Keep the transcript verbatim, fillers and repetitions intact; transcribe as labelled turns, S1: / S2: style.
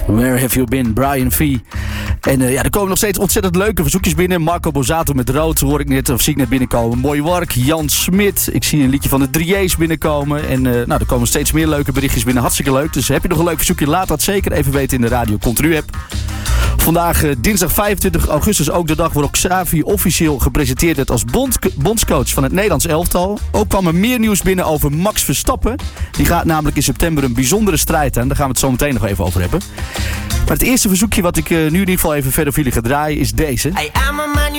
S1: Where Have You Been, Brian V. En uh, ja, er komen nog steeds ontzettend leuke verzoekjes binnen. Marco Bozzato met Rood hoor ik net, of zie ik net binnenkomen. Mooi werk, Jan Smit. Ik zie een liedje van de drie J's binnenkomen. En uh, nou, er komen steeds meer leuke berichtjes binnen. Hartstikke leuk. Dus heb je nog een leuk verzoekje, laat dat zeker even weten in de Radio Continu app. Vandaag uh, dinsdag vijfentwintig augustus, ook de dag waarop Xavi officieel gepresenteerd werd als bond, bondscoach van het Nederlands elftal. Ook kwam er meer nieuws binnen over Max Verstappen. Die gaat namelijk in september een bijzondere strijd aan. Daar gaan we het zo meteen nog even over hebben. Maar het eerste verzoekje wat ik uh, nu in ieder geval even verder voor jullie ga draaien is deze.